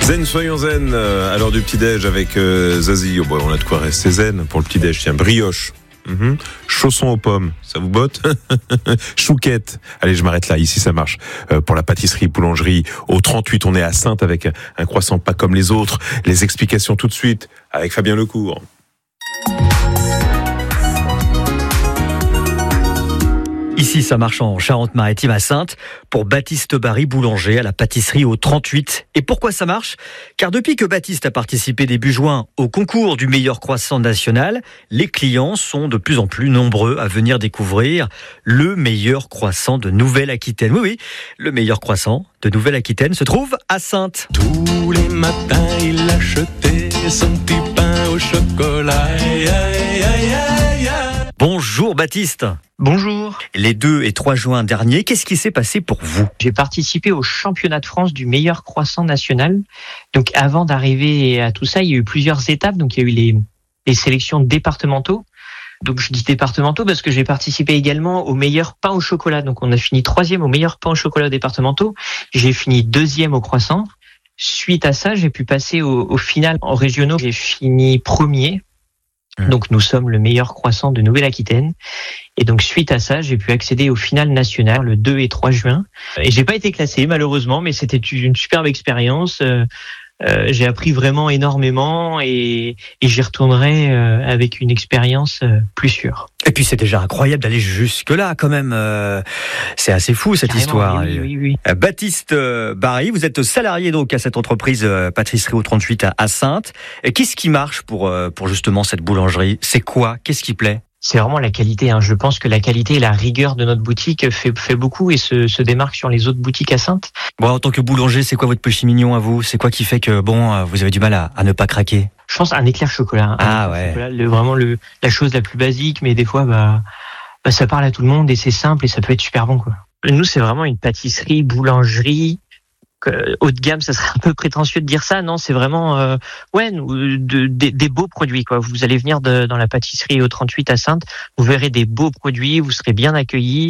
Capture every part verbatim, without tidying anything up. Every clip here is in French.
Zen, soyons zen euh, à l'heure du petit-déj avec euh, Zazie. Oh, bon, on a de quoi rester zen pour le petit-déj. Tiens, brioche. Mm-hmm. Chaussons aux pommes, ça vous botte? Chouquette. Allez, je m'arrête là, ici ça marche. Euh, pour la pâtisserie, boulangerie, au trente-huit, on est à Saintes avec un, un croissant pas comme les autres. Les explications tout de suite avec Fabien Lecourt. Ici, ça marche en Charente-Maritime à Saintes pour Baptiste Barry, boulanger à la pâtisserie au trente-huit. Et pourquoi ça marche? Car depuis que Baptiste a participé début juin au concours du meilleur croissant national, les clients sont de plus en plus nombreux à venir découvrir le meilleur croissant de Nouvelle-Aquitaine. Oui, oui, le meilleur croissant de Nouvelle-Aquitaine se trouve à Saintes. Tous les matins, il achetait son petit pain au chocolat. Aïe, aïe, aïe, aïe, aïe. Bonjour Baptiste. Bonjour. Les deux et trois juin dernier, qu'est-ce qui s'est passé pour vous? J'ai participé au championnat de France du meilleur croissant national. Donc avant d'arriver à tout ça, il y a eu plusieurs étapes. Donc il y a eu les, les sélections départementaux. Donc je dis départementaux parce que j'ai participé également au meilleur pain au chocolat. Donc on a fini troisième au meilleur pain au chocolat départementaux. J'ai fini deuxième au croissant. Suite à ça, j'ai pu passer au, au final en régionaux. J'ai fini premier. Donc nous sommes le meilleur croissant de Nouvelle-Aquitaine. Et donc suite à ça, j'ai pu accéder au final national le deux et trois juin. Et j'ai pas été classé malheureusement, mais c'était une superbe expérience. Euh, euh, j'ai appris vraiment énormément et, et j'y retournerai euh, avec une expérience euh, plus sûre. Et puis c'est déjà incroyable d'aller jusque-là quand même. Euh, c'est assez fou cette Carrément, histoire. Oui, oui, oui. Baptiste Barry, vous êtes salarié donc à cette entreprise euh, pâtisserie au trente-huit à, à Saintes. Et qu'est-ce qui marche pour euh, pour justement cette boulangerie? C'est quoi? Qu'est-ce qui plaît? C'est vraiment la qualité. Hein. Je pense que la qualité et la rigueur de notre boutique fait, fait beaucoup et se, se démarque sur les autres boutiques à Saintes. Bon, en tant que boulanger, c'est quoi votre péché mignon à vous? C'est quoi qui fait que bon, vous avez du mal à, à ne pas craquer? Je pense un éclair chocolat. Ah ouais. Chocolat, le, vraiment le, la chose la plus basique, mais des fois, bah, bah, ça parle à tout le monde et c'est simple et ça peut être super bon, quoi. Nous, c'est vraiment une pâtisserie, boulangerie. Euh, haut de gamme, ça serait un peu prétentieux de dire ça. Non, c'est vraiment euh, ouais, de, de, des beaux produits, quoi. Vous allez venir de, dans la pâtisserie au trente-huit à Saintes, vous verrez des beaux produits, vous serez bien accueillis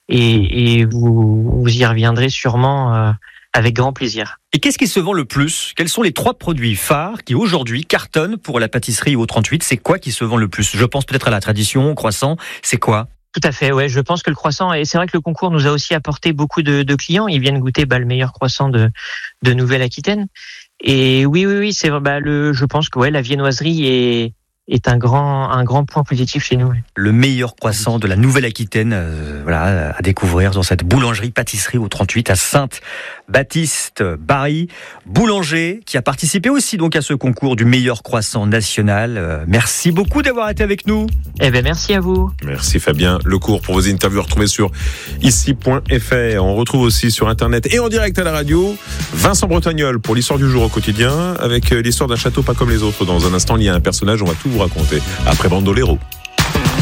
et, et vous, vous y reviendrez sûrement euh, avec grand plaisir. Et qu'est-ce qui se vend le plus? Quels sont les trois produits phares qui aujourd'hui cartonnent pour la pâtisserie au trente-huit? C'est quoi qui se vend le plus? Je pense peut-être à la tradition, au croissant. C'est quoi? Tout à fait, ouais. Je pense que le croissant, et c'est vrai que le concours nous a aussi apporté beaucoup de, de clients. Ils viennent goûter bah, le meilleur croissant de, de Nouvelle-Aquitaine. Et oui, oui, oui, c'est bah, le. Je pense que ouais, la viennoiserie est est un grand un grand point positif chez nous. Ouais. Le meilleur croissant de la Nouvelle-Aquitaine, euh, voilà, à découvrir dans cette boulangerie pâtisserie au trente-huit à Saintes. Baptiste Barry, boulanger, qui a participé aussi donc à ce concours du meilleur croissant national. Euh, merci beaucoup d'avoir été avec nous. Eh ben merci à vous. Merci Fabien Lecourt pour vos interviews retrouvées sur ici point f r. On retrouve aussi sur internet et en direct à la radio Vincent Bretagnol pour l'histoire du jour au quotidien avec l'histoire d'un château pas comme les autres. Dans un instant, il y a un personnage, on va tout vous raconter après Bandolero.